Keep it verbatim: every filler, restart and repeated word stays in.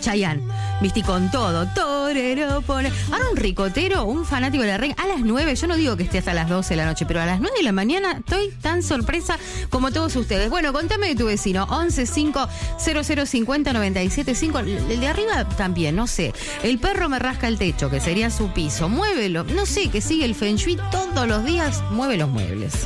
Chayanne, viste, y con todo. Torero, pone. Ahora un ricotero, un fanático de la reina, a las nueve, yo no digo que esté hasta las doce de la noche, pero a las nueve de la mañana estoy tan sorpresa como todos ustedes. Bueno, contame de tu vecino, once cinco cero cero cincuenta noventa y siete cinco. El de arriba también, no sé. El perro me rasca el techo, que sería su piso. Muévelo, no sé, que sigue el Feng Shui todos los días, mueve los muebles.